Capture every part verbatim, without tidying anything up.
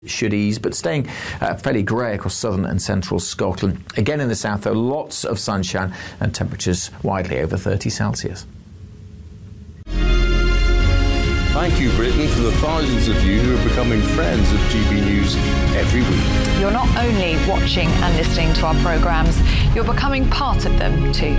should ease, but staying uh, fairly grey across southern and central Scotland. Again in the south, though, lots of sunshine and temperatures widely over thirty Celsius. Thank you, Britain, for the thousands of you who are becoming friends of G B News every week. You're not only watching and listening to our programmes, you're becoming part of them too.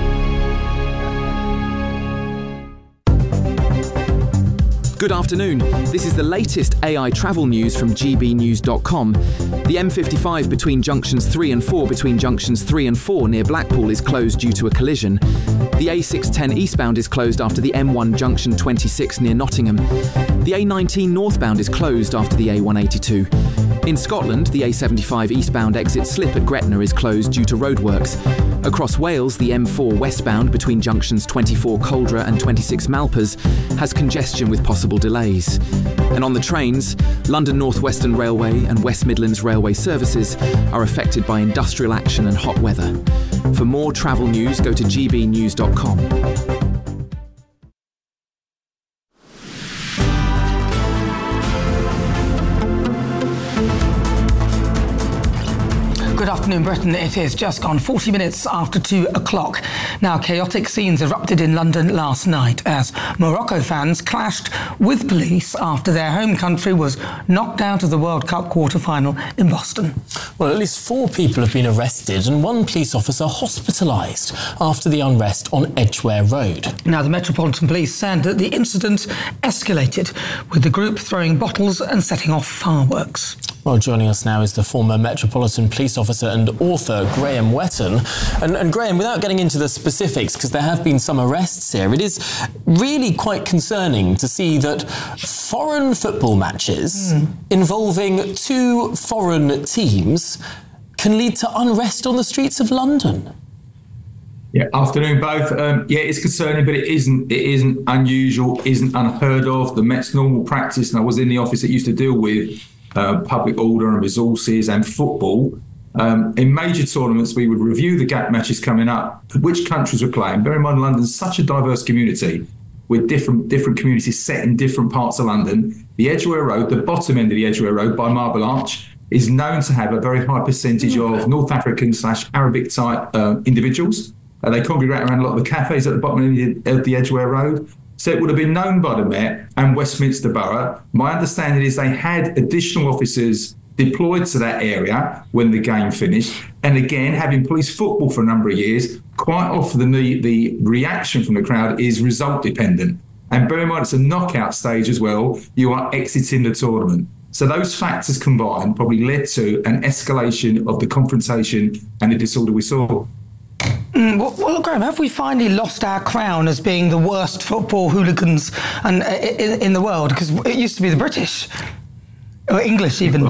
Good afternoon. This is the latest A I travel news from G B news dot com. The M fifty-five between junctions three and four between junctions three and four near Blackpool is closed due to a collision. The A six ten eastbound is closed after the M one junction twenty-six near Nottingham. The A nineteen northbound is closed after the A one eighty-two. In Scotland, the A seventy-five eastbound exit slip at Gretna is closed due to roadworks. Across Wales, the M four westbound between junctions twenty-four Coldra and twenty-six Malpas has congestion with possible delays. And on the trains, London North Western Railway and West Midlands Railway services are affected by industrial action and hot weather. For more travel news, go to G B news dot com. Good afternoon, Britain. It is just gone forty minutes after two o'clock. Now, chaotic scenes erupted in London last night as Morocco fans clashed with police after their home country was knocked out of the World Cup quarter-final in Boston. Well, at least four people have been arrested and one police officer hospitalised after the unrest on Edgware Road. Now, the Metropolitan Police said that the incident escalated, with the group throwing bottles and setting off fireworks. Well, joining us now is the former Metropolitan Police officer and author, Graham Whetton. And, and Graham, without getting into the specifics, because there have been some arrests here, it is really quite concerning to see that foreign football matches mm. involving two foreign teams can lead to unrest on the streets of London. Yeah, afternoon both. Um, yeah, it's concerning, but it isn't. It isn't unusual, isn't unheard of. The Met's normal practice, and I was in the office that used to deal with uh, public order and resources and football. Um, in major tournaments, we would review the gap matches coming up, which countries were playing. Bear in mind, London's such a diverse community with different different communities set in different parts of London. The Edgware Road, the bottom end of the Edgware Road by Marble Arch, is known to have a very high percentage of North African slash Arabic type uh, individuals. Uh, they congregate around a lot of the cafes at the bottom of the, of the Edgware Road. So it would have been known by the Met and Westminster Borough. My understanding is they had additional officers deployed to that area when the game finished. And again, having police football for a number of years, quite often the, the reaction from the crowd is result dependent. And bear in mind, it's a knockout stage as well. You are exiting the tournament. So those factors combined probably led to an escalation of the confrontation and the disorder we saw. Mm, well, well, Graham, have we finally lost our crown as being the worst football hooligans and, uh, in, in the world? Because it used to be the British, or English even.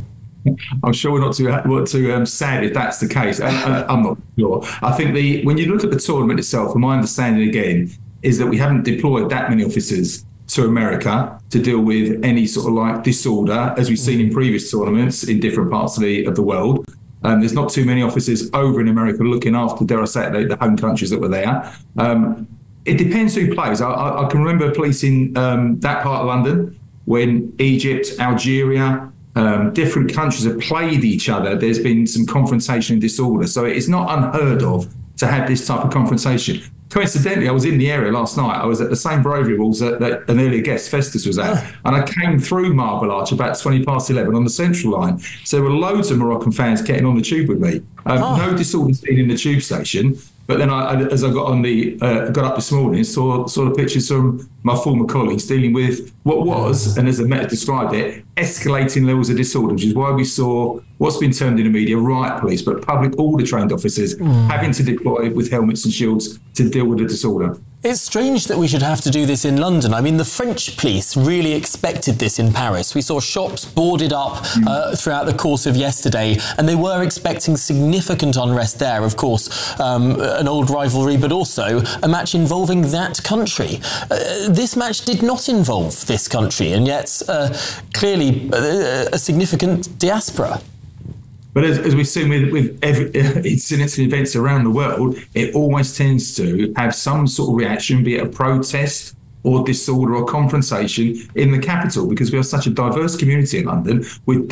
I'm sure we're not too, we're too um, sad if that's the case. I, I, I'm not sure. I think the when you look at the tournament itself, and my understanding again is that we haven't deployed that many officers to America to deal with any sort of like disorder, as we've seen in previous tournaments in different parts of the of the world. Um, there's not too many officers over in America looking after, dare I say it, the, the home countries that were there. Um, it depends who plays. I, I, I can remember policing um, that part of London when Egypt, Algeria, um, different countries have played each other. There's been some confrontation and disorder. So it's not unheard of to have this type of confrontation. Coincidentally, I was in the area last night. I was at the same bravery walls that, that an earlier guest, Festus, was at. Oh. And I came through Marble Arch about twenty past eleven on the Central Line. So there were loads of Moroccan fans getting on the tube with me. Um, oh. No disorder seen in the tube station. But then I, as I got on the uh, got up this morning, saw saw the pictures from my former colleagues dealing with what was, and as the Met described it, escalating levels of disorder, which is why we saw what's been termed in the media riot police, but public order trained officers mm. having to deploy with helmets and shields to deal with the disorder. It's strange that we should have to do this in London. I mean, the French police really expected this in Paris. We saw shops boarded up mm. uh, throughout the course of yesterday, and they were expecting significant unrest there, of course, um, an old rivalry, but also a match involving that country. Uh, this match did not involve this country, and yet uh, clearly uh, a significant diaspora. But as, as we've seen with, with every incidents and events around the world, it always tends to have some sort of reaction, be it a protest or disorder or confrontation in the capital, because we are such a diverse community in London with